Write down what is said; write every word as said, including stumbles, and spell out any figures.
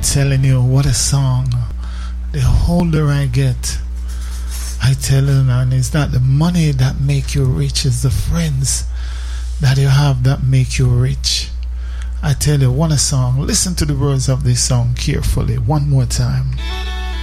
telling you, what a song. The older I get, I tell you, man, it's not the money that make you rich, it's the friends that you have that make you rich. I tell you, what a song. Listen to the words of this song carefully one more time.